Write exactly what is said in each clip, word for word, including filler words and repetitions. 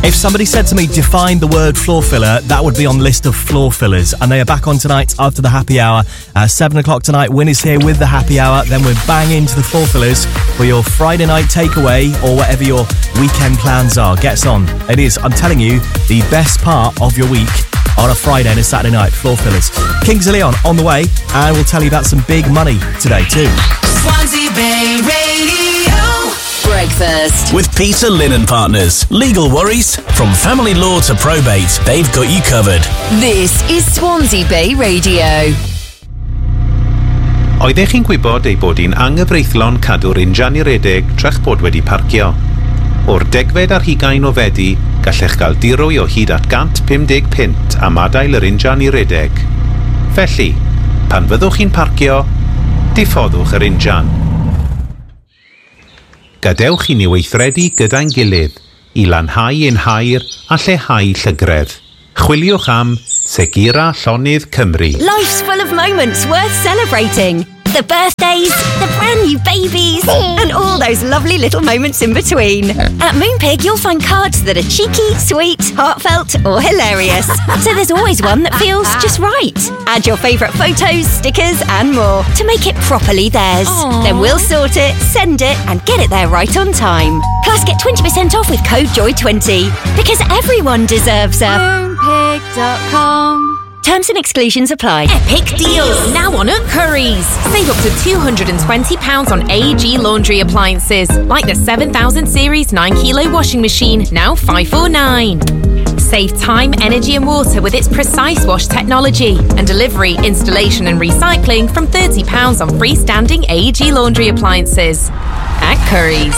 If somebody said to me, define the word floor filler, that would be on list of floor fillers. And they are back on tonight after the happy hour. Uh, seven o'clock tonight, Win is here with the happy hour. Then we're bang into the floor fillers for your Friday night takeaway or whatever your weekend plans are. Gets on. It is, I'm telling you, the best part of your week on a Friday and a Saturday night. Floor fillers. Kings of Leon on the way, and we'll tell you about some big money today too. Swansea Bay Radio. Breakfast with Peter Linen Partners. Legal worries? From family law to probate, they've got you covered. This is Swansea Bay Radio. Oeddech chi'n gwybod ei bod hi'n anghyfreithlon cadw'r injan i redeg trech bod wedi parcio? O'r degfed ar hugain o fedi, gallech gael dirwy o hyd at gant pum deg pint am adael yr injan i redeg. Felly, pan fyddwch chi'n parcio, diffoddwch yr injan. Gadewch i ni weithredu gyda'n gilydd i lanhau ein hair a lleihau llygredd. Chwiliwch am Segura Llonydd Cymru. Life's full of moments worth celebrating. The birthdays, the brand new babies, and all those lovely little moments in between. At Moonpig, you'll find cards that are cheeky, sweet, heartfelt, or hilarious. So there's always one that feels just right. Add your favourite photos, stickers, and more to make it properly theirs. Aww. Then we'll sort it, send it, and get it there right on time. Plus, get twenty percent off with code joy twenty. Because everyone deserves a moonpig dot com. Terms and exclusions apply. Epic deals now on at Currys. Save up to two hundred twenty pounds on A E G laundry appliances, like the seven thousand series nine kilo washing machine, now five forty-nine. Save time, energy and water with its Precise Wash technology, and delivery, installation and recycling from thirty pounds on freestanding A E G laundry appliances. At Currys.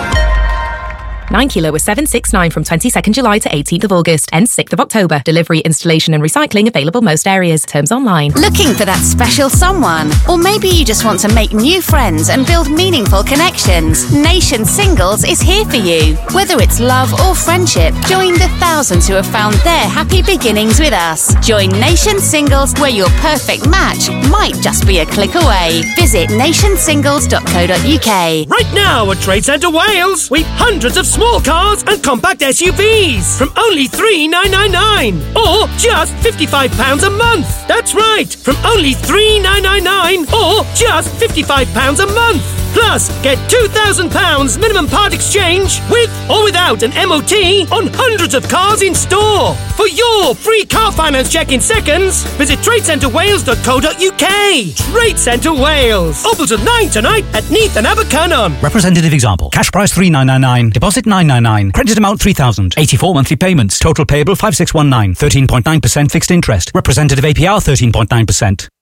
nine kilo was seven sixty-nine from twenty-second July to eighteenth of August. Ends sixth of October. Delivery, installation and recycling available most areas. Terms online. Looking for that special someone? Or maybe you just want to make new friends and build meaningful connections? Nation Singles is here for you. Whether it's love or friendship, join the thousands who have found their happy beginnings with us. Join Nation Singles, where your perfect match might just be a click away. Visit nation singles dot co dot uk. Right now at Trade Centre Wales, we've hundreds of small cars and compact S U Vs from only three thousand nine hundred ninety-nine pounds or just fifty-five pounds a month. That's right, from only three thousand nine hundred ninety-nine pounds or just fifty-five pounds a month. Plus, get two thousand pounds minimum part exchange with or without an M O T on hundreds of cars in store. For your free car finance check in seconds, visit trade centre wales dot co dot uk. Trade Centre Wales. Open till nine tonight at Neath and Abercynon. Representative example. Cash price three thousand nine hundred ninety-nine. Deposit nine hundred ninety-nine. Credit amount three thousand. eighty-four monthly payments. Total payable five thousand six hundred nineteen. thirteen point nine percent fixed interest. Representative A P R thirteen point nine percent.